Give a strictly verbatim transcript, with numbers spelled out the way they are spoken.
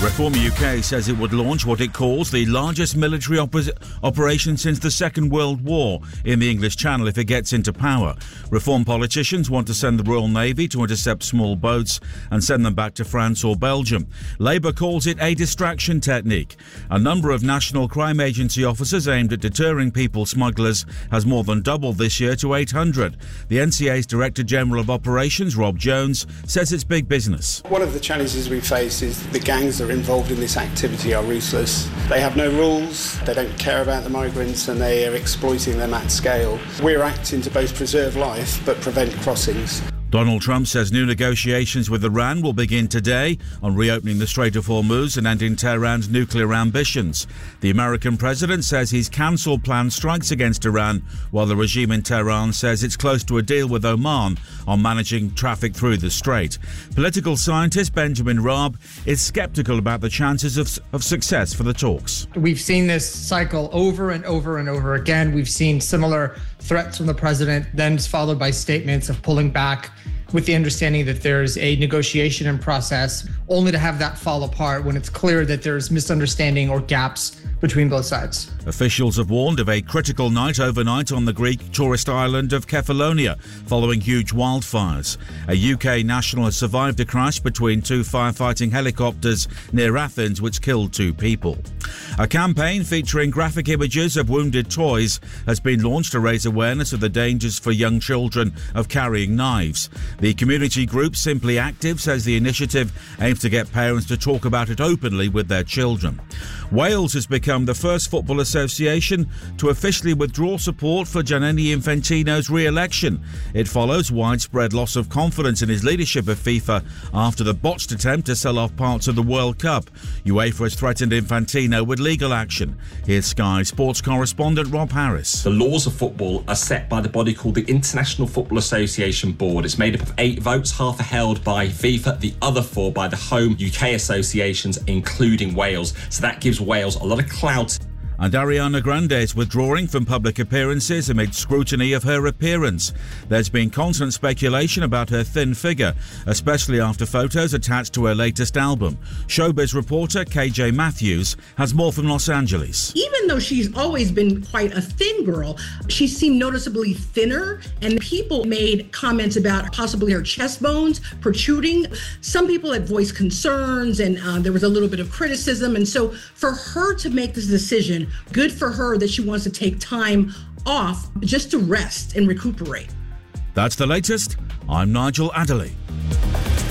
Reform U K says it would launch what it calls the largest military oppos- operation since the Second World War in the English Channel if it gets into power. Reform politicians want to send the Royal Navy to intercept small boats and send them back to France or Belgium. Labour calls it a distraction technique. A number of National Crime Agency officers aimed at deterring people smugglers has more than doubled this year to eight hundred. The N C A's Director General of Operations, Rob Jones, says it's big business. One of the challenges we face is the gangs that are involved in this activity are ruthless. They have no rules, they don't care about the migrants, and they are exploiting them at scale. We're acting to both preserve life but prevent crossings. Donald Trump says new negotiations with Iran will begin today on reopening the Strait of Hormuz and ending Tehran's nuclear ambitions. The American president says he's cancelled planned strikes against Iran, while the regime in Tehran says it's close to a deal with Oman on managing traffic through the strait. Political scientist Benjamin Raab is sceptical about the chances of, of success for the talks. We've seen this cycle over and over and over again. We've seen similar threats from the president, then followed by statements of pulling back, with the understanding that there's a negotiation in process, only to have that fall apart when it's clear that there's misunderstanding or gaps between both sides. Officials have warned of a critical night overnight on the Greek tourist island of Kefalonia following huge wildfires. A U K national has survived a crash between two firefighting helicopters near Athens which killed two people. A campaign featuring graphic images of wounded toys has been launched to raise awareness of the dangers for young children of carrying knives. The community group Simply Active says the initiative aims to get parents to talk about it openly with their children. Wales has become the first football association to officially withdraw support for Gianni Infantino's re-election. It follows widespread loss of confidence in his leadership of FIFA after the botched attempt to sell off parts of the World Cup. UEFA has threatened Infantino with legal action. Here's Sky Sports correspondent Rob Harris. The laws of football are set by the body called the International Football Association Board. It's made up of eight votes, half are held by FIFA, the other four by the home U K associations, including Wales. So that gives Wales a lot of clout. And Ariana Grande is withdrawing from public appearances amid scrutiny of her appearance. There's been constant speculation about her thin figure, especially after photos attached to her latest album. Showbiz reporter K J Matthews has more from Los Angeles. Even though she's always been quite a thin girl, she seemed noticeably thinner, and people made comments about possibly her chest bones protruding. Some people had voiced concerns, and uh, there was a little bit of criticism. And so for her to make this decision, good for her that she wants to take time off just to rest and recuperate. That's the latest. I'm Nigel Adderley.